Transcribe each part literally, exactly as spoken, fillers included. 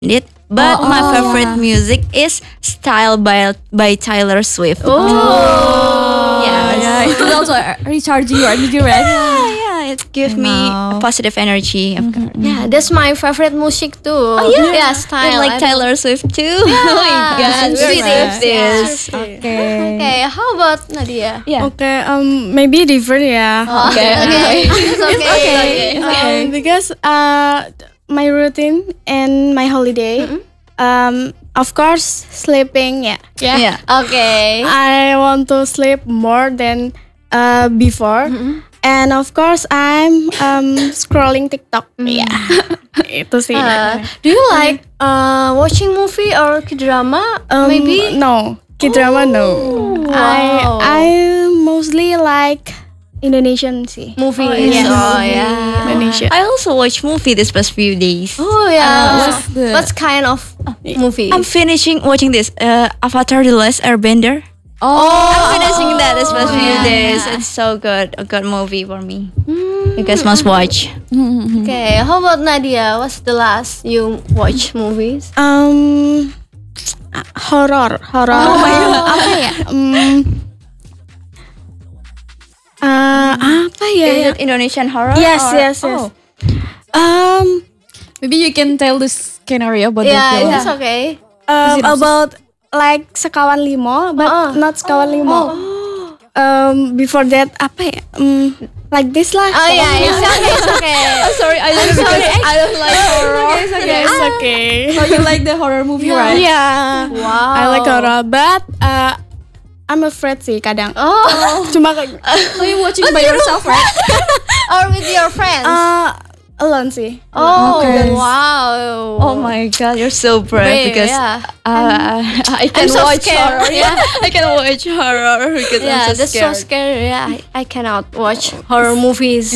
it. But Oh, my oh, favorite yeah. music is Style by by Taylor Swift. Oh, Yes. Yeah, it will also recharge you energy, right? Yeah, yeah, it gives me Wow. a positive energy. Of course. Yeah, that's my favorite music too. Oh yeah? yeah, You style. like I- Taylor Swift too? oh my god, very Swift nice. is. Okay. Okay, how about Nadia? Yeah. Okay, um, maybe different, yeah. Okay, okay, it's okay. It's okay. Um, because uh, my routine and my holiday, um, of course, sleeping. Yeah, Yeah. Okay. I want to sleep more than uh, before, and of course, I'm um, scrolling TikTok. Yeah, itu sih. Uh, do you like uh, watching movie or drama? Um, Maybe. no, K-drama no. I Wow. I mostly like Indonesian sih. Movies. yes. Oh yeah. Indonesia. I also watch movie this past few days. Oh yeah. what's the- What kind of movie? I'm finishing watching this uh, Avatar: The Last Airbender. oh, I'm finishing that this past few yeah. days. It's so good, a good movie for me. You guys must watch. Okay, how about Nadia? What's the last you watch movies? Um, horror, horror. Oh my god. Apa ya? Um, uh, apa ya? Is it Indonesian horror? Yes, or- yes, yes. Oh. Um, Maybe you can tell the scenario about the Yeah, film. it's okay. um about like Sekawan Limo, but Uh-uh. not Sekawan Limo. Um, before that apa ya? Um, like this lah. Oh yeah, it's okay, it's okay. Sorry, I don't sorry. I don't like horror. It's okay, it's okay. Oh, you like the horror movie, right? Yeah. Wow. I like horror, but uh, I'm afraid sih kadang. Oh, Cuma kayak So you watching by yourself, right? or with your friends? uh, alone sih. oh, okay. wow. Oh my god, you're so brave, Brave, because yeah. uh, I can so watch scared. horror. Yeah, I can watch horror because Yeah, I'm so that's scared. so scary. Yeah, I, I cannot watch horror movies.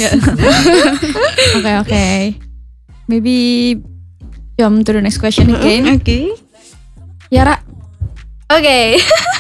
Okay, okay. Maybe jump to the next question again. Okay. Yara, Okay.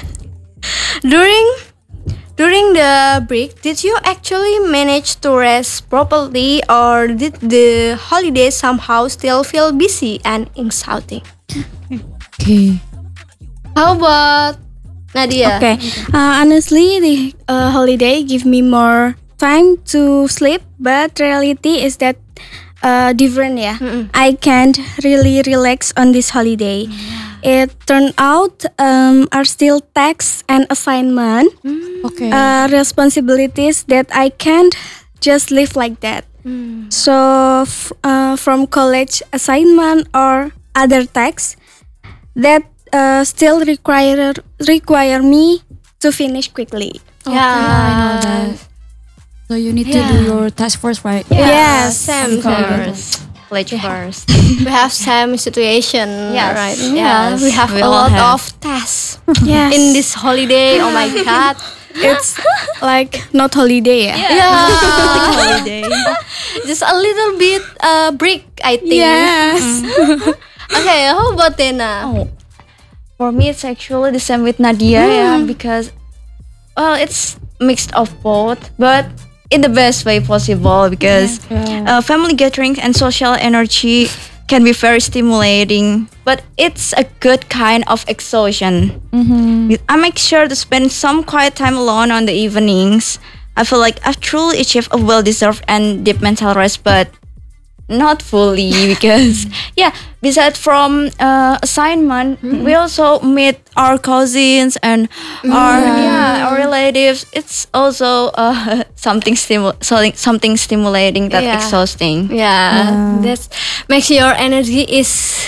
during during the break, did you actually manage to rest properly, or did the holiday somehow still feel busy and exhausting? okay. How about Nadia? Okay. Uh, honestly, the uh, holiday give me more time to sleep, but reality is that uh, different. Yeah, I can't really relax on this holiday. It turned out um, are still tasks and assignment, Okay. uh, responsibilities that I can't just live like that. So f- uh, from college assignment or other tasks that uh, still require require me to finish quickly. Yeah, I know that. So you need to do your task first, right? Yeah, Yes, same. Of course. Pledge first. We have same situation, Yes. right? Yeah, Yes, we have we a all lot have. of tasks Yes, in this holiday. Oh my god. it's like not holiday. Yeah. Yeah. Holiday. Just a little bit uh break, I think. Yes. Okay, how about Tena? Oh, for me it's actually the same with Nadia, yeah, because well, it's mixed of both, but in the best way possible, because uh, family gatherings and social energy can be very stimulating, but it's a good kind of exhaustion. I make sure to spend some quiet time alone on the evenings. I feel like I've truly achieved a well-deserved and deep mental rest, but not fully, because yeah, besides from uh, assignment, we also meet our cousins and our yeah our relatives. It's also uh, something stimu- something something stimulating that Yeah. exhausting. Yeah, that's makes your energy is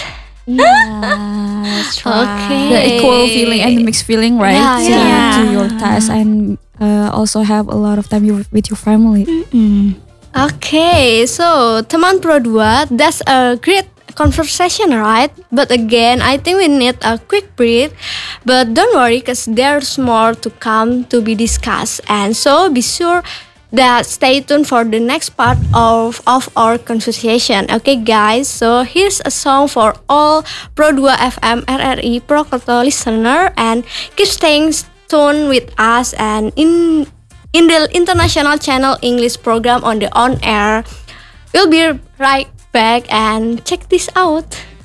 That's okay. The equal feeling and the mixed feeling, right? Yeah, So yeah. you do your task and uh, also have a lot of time you, with your family. Okay, so teman Pro dua, that's a great conversation, right? But again, I think we need a quick break. But don't worry, cause there's more to come to be discussed, and so be sure that stay tuned for the next part of, of our conversation. Okay, guys. So here's a song for all Pro dua F M R R I Prokerto listener, and keep staying tuned with us and in. In the international channel English program on the on air. We'll be right back and check this out.